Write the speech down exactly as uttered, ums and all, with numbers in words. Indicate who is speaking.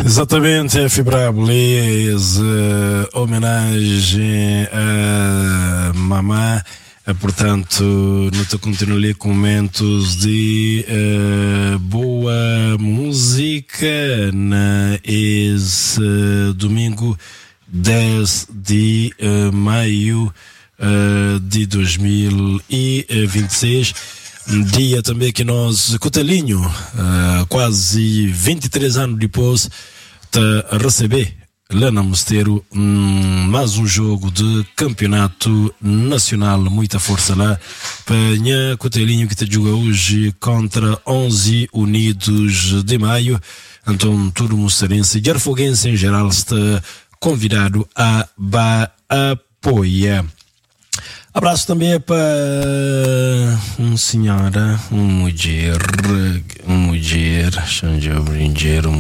Speaker 1: Exatamente, é Fibrabilis, uh, homenagem a mamã. Portanto, não continuo ali com momentos de uh, boa música na esse uh, domingo dez de uh, maio uh, de dois mil e vinte e seis. Dia também que nós, Cotelinho, uh, quase vinte e três anos depois, de receber lá na Mosteiro hum, mais um jogo de campeonato nacional, muita força lá para Nha Cotelinho, que te joga hoje contra onze Unidos de Maio. Então todo mosteirense e arfoguense em geral está convidado a ba apoiar. Abraço também para uma senhora, uma mulher, uma mulher, um